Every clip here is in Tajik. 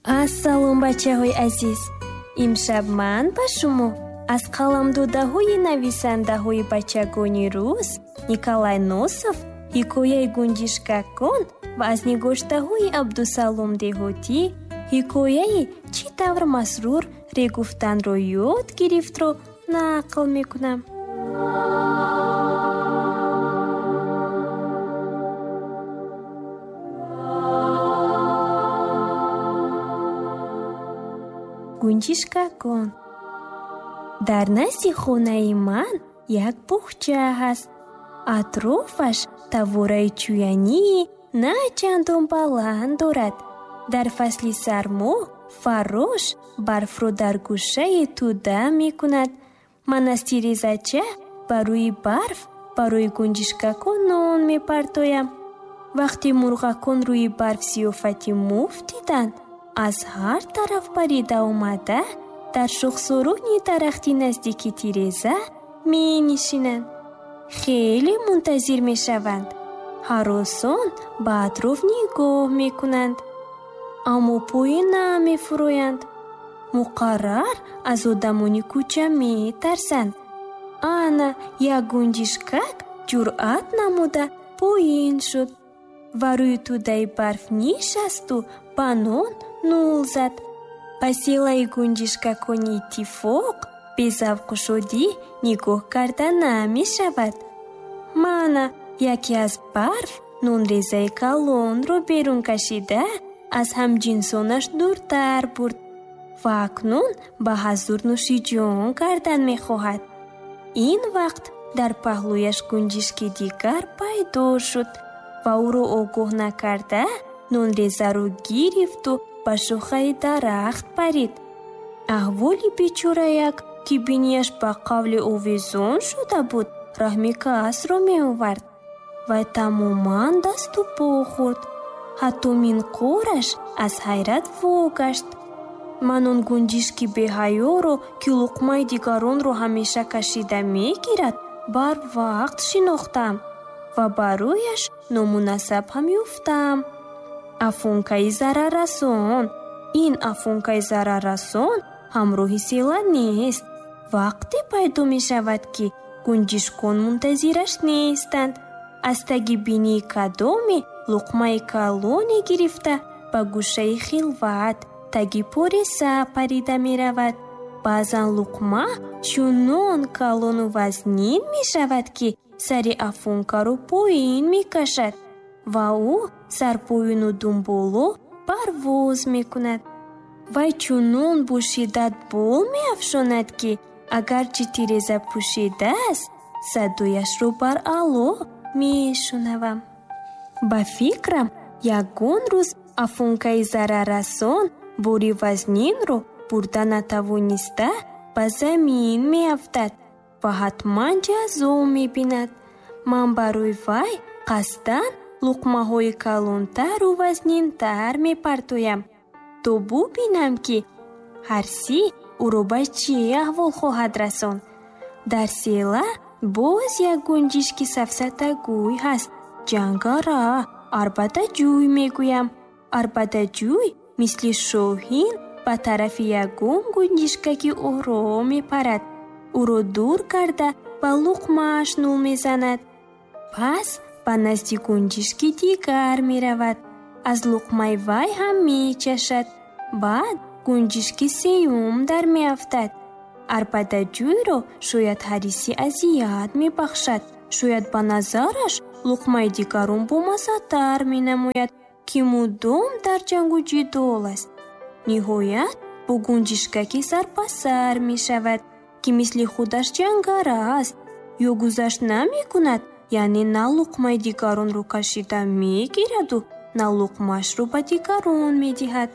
ассалом бачаҳои азиз, имшаб ман ба шумо аз қаламдодаҳои нависандаҳои бачагони рус Николай Носов ҳикояи Гунҷишкакон ва аз нигоштаҳои Абдусалом Деҳотӣ ҳикояи чӣ тавр Масрур регуфтанро ёд гирифтро нақл мекунам. Гунҷишкакон. Дар назди хонаи ман як буғча ҳаст. Атрофаш тавораи чӯянии на чандон баланд дорад. Дар фасли сармо фарош барфро дар гӯшаи тӯда мекунад. Ман аз тирезача ба рӯи барф барои Гунҷишкакон нон мепартоям. Вақти мурғакон рӯи барф зиёфати муфт диданд, аз ҳар тараф парида омада дар шохсорони дарахти наздики тиреза менишинанд. Хеле мунтазир мешаванд. ҳаросон ба атроф нигоҳ мекунанд, аммо поин намефуроянд. муқаррар аз одамони кӯча метарсанд. ана як Гунҷишкак ҷуръат намуда поин шуд ва рӯи тӯдаи барф нишасту ба нон нул зад. ба силаи Гунҷишкакони иттифоқ безавқу шодӣ нигоҳ карда намешавад. мана яке аз барф нонрезаи калонро берун кашида аз ҳамҷинсонаш дуртар бурд ва акнун ба ҳазур нӯшиҷон кардан мехоҳад. ин вақт дар паҳлӯяш Гунҷишки дигар пайдо шуд ва ӯро огоҳ накарда нонрезаро гирифту ба шохаи дарахт парид. аҳволи бечораяк ки бинияш ба қавли овезон шуда буд, раҳми касро меовард. вай тамоман дасту по хӯрд. ҳатто минқораш аз ҳайрат вогашт. ман он Гунҷишки беҳаёро, ки луқмаи дигаронро ҳамеша кашида мегирад, барвақт шинохтам ва барояш ному насаб ҳам ёфтам. афонкаи зараррасон. ин афонкаи зараррасон ҳамроҳи села нест. вақте пайдо мешавад, ки гунҷишкон мунтазираш нестанд. аз таги бинии кадоме луқмаи калоне гирифта ба гӯшаи хилват, таги пореса парида меравад. баъзан луқма чунон калону вазнин мешавад, ки сари афонкаро поин мекашад ва ӯ сарпоюну дунболо парвоз мекунад. вай чунон бо шиддат бол меафшонад, ки агарчи тиреза пӯшидааст, садояшро бар аъло мешунавам. ба фикрам ягон рӯз афонкаи зараррасон бори вазнинро бурда натавониста ба замин меафтад ва ҳатман ҷазо мебинад. ман барои вай қасдан луқмаҳои калонтару вазнинтар мепартоям, то бубинам, ки ҳарсӣ ӯро ба чӣ аҳвол хоҳад расон. дар села боз як Гунҷишки сафсатагӯй ҳаст. ҷангара арбадаҷӯй мегӯям. арбадаҷӯй мисли шоҳин ба тарафи ягон Гунҷишкаки ором мепарад. ӯро дур карда ба луқмааш нул мезанад. пас ба назди Гунҷишки дигар меравад. аз луқмаи вай ҳам мечашад. баъд Гунҷишки сеюм дар меафтад. арбадаҷӯйро шояд ҳариси азият мебахшад, шояд ба назараш луқмаи дигарон бомаззатар менамояд, ки мудом дар ҷангу ҷидол аст. ниҳоят бо Гунҷишкаки сарпасар мешавад, ки мисли худаш ҷангара аст. ё гузашт намекунад, яъне на луқмаи дигаронро кашида мегираду на луқмаашро ба дигарон медиҳад.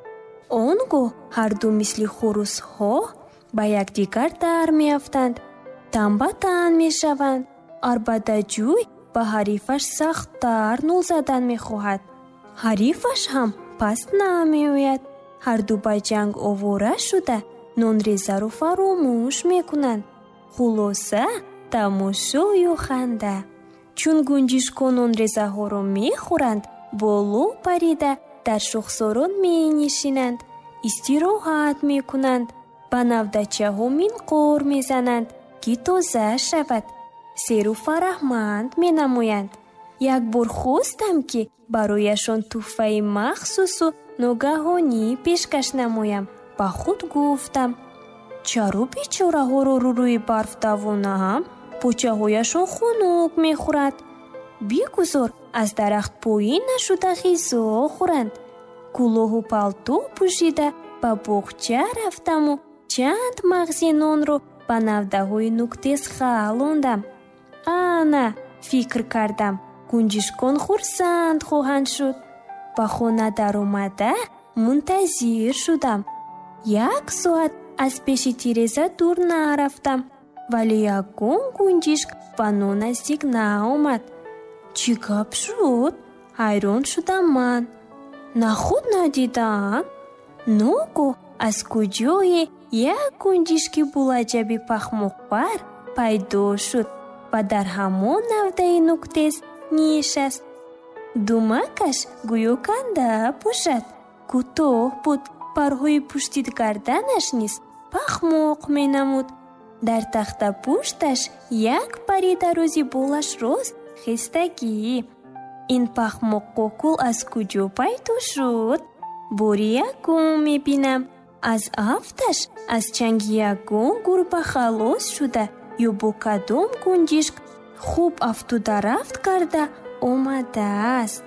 он гоҳ ҳарду мисли хурусҳо ба якдигар дар меафтанд, тан ба тан мешаванд. арбадаҷӯй ба ҳарифаш сахттар нул задан мехоҳад. ҳарифаш ҳам паст намеояд. ҳарду ба ҷанг овора шуда нонрезаро фаромӯш мекунанд. хулоса тамошою ханда. чун Гунҷишкон нонрезаҳоро мехӯранд, боло парида дар шухсорон менишинанд, истироҳат мекунанд, ба навдачаҳо минқор мезананд, ки тоза шавад. серу фараҳманд менамоянд. як бор хостам, ки барояшон тӯҳфаи махсусу ногаҳонӣ пешкаш намоям. ба худ гуфтам: чаро бечораҳоро рӯи барф давонам? почаҳояшон хунук мехӯрад. бигузор, аз дарахт поин нашуда ғизо хӯранд. кӯлоҳу палто пӯшида ба боғча рафтаму чанд мағзи нонро ба навдаҳои нуктес халондам. ана, фикр кардам, гунҷишкон хурсанд хоҳанд шуд. ба хона даромада мунтазир шудам. 1 соат аз пеши тиреза дур нарафтам, вале ягон гунҷишк ба нон наздик наомад. чӣ гап шуд? ҳайрон шудам ман. на худ надидам? ногоҳ аз куҷое як гунҷишки булаҷаби пахмоқпар пайдо шуд ва дар ҳамон навдаи нуктес нишаст. думакаш гӯё канда бошад. кӯтоҳ буд, парҳои пушти гарданаш низ пахмоқ менамуд. дар тахта пушташ як пари дарози болаш рост хестагӣ. ин пахмоққокул аз куҷо пайдо шуд? бори ягон мебинам. аз афташ аз чанги ягон гурба халос шуда ё бо кадом гунҷишк хуб афту дарафт карда омадааст.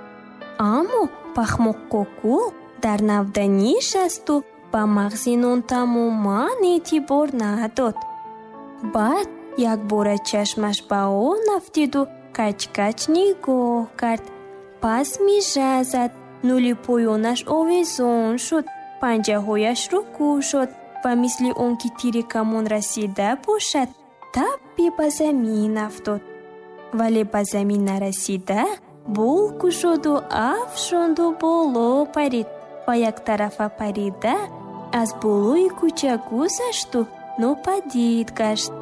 аммо пахмоққокул дар навда нишасту ба мағзи нон тамоман эътибор надод. баъд якбора чашмаш ба он афтиду кач-кач нигоҳ кард. пас мижа зад. нӯли поёнаш овезон шуд. панҷаҳояш рукӯ шуд ва мисли он ки тири камон расида бошад, табби ба замин афтод. вале ба замин нарасида бол кушоду афшонду боло парид ва яктарафа парида аз болои кӯча гузашту нопадид гашт.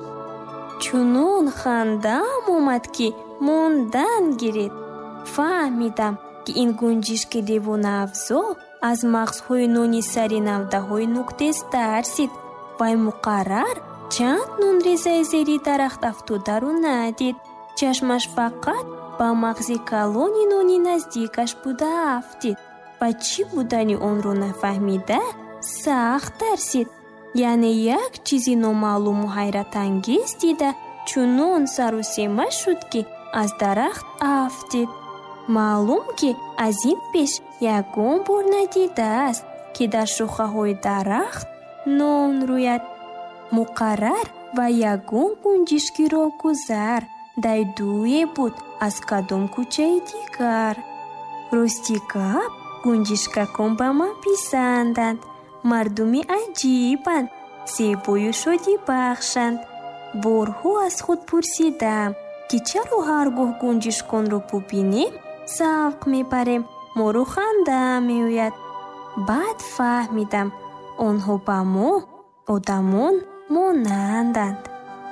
чунон хандам омад, ки мондан гирид. фаҳмидам, ки ин гунҷишки девонаавзо аз мағзҳои нони сари навдаҳои нуктес тарсид. вай муқаррар чанд нонрезаи зери дарахт афтодару надид. чашмаш фақат ба мағзи калони нони наздикаш буда афтид ва чӣ будани онро нафаҳмида сахт тарсид. яъне як чизи номаълуму ҳайратангез дида чунон сарусема шуд, ки аз дарахт афтид. маълум, ки аз ин пеш ягон бор надидааст, ки дар шохаҳои дарахт нон рӯяд. муқаррар ва ягон гунҷишки роҳгузар дар дуе буд аз кадом кӯчаи дигар. рости гап, гунҷишкакон ба ман писанданд. мардуми аҷибанд, зебою шодибахшанд. борҳо аз худ пурсидам, ки чаро ҳар гоҳ гунҷишконро бубинем завқ мебарем, моро ханда меояд. баъд фаҳмидам, онҳо ба мо одамон монанданд.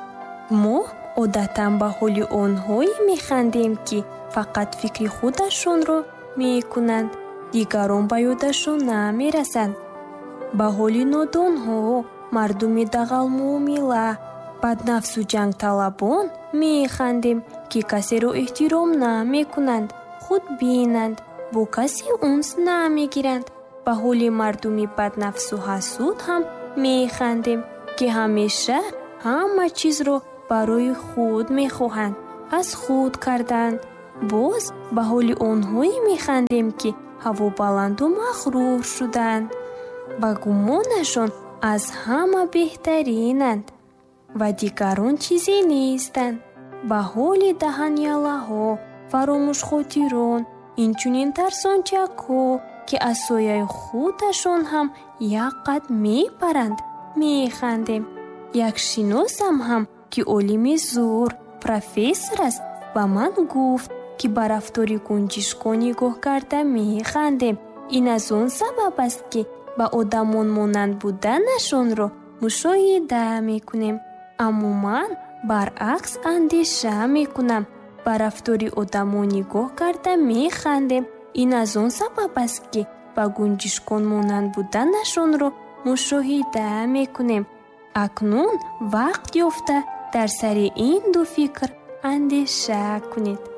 мо одатан ба ҳоли онҳое механдем, ки фақат фикри худашонро мекунанд, дигарон ба ёдашон намерасанд. ба ҳоли нодонҳо, мардуми дағалмуомила, баднафсу ҷангталабон механдем, ки касеро эҳтиром намекунанд, худбинанд, бо касе унс намегиранд. ба ҳоли мардуми баднафсу ҳасуд ҳам механдем, ки ҳамеша ҳама чизро барои худ мехоҳанд, аз худ карданд. боз ба ҳоли онҳое механдем, ки ҳавобаланду мағрур шуданд. ба гумонашон аз ҳама беҳтаринанд ва дигарон чизе нестанд. ба ҳоли даҳанъялаҳо, фаромӯшхотирон, инчунин тарсончакҳо, ки аз сояи худашон ҳам як қад мепаранд, механдем. як шиносам ҳам, ки олими зур, профессор аст, ба ман гуфт, ки ба рафтори гунҷишкон нигоҳ карда механдем. ин аз он сабаб аст, ки ба одамон монанд буданашонро мушоҳида мекунем. аммо ман баръакс андеша мекунам. ба рафтори одамон нигоҳ карда механдем ин аз он сабаб аст ки ба гунҷишкон монанд буданашонро мушоҳида мекунем. акнун вақт ёфта дар сари ин ду фикр андеша кунед.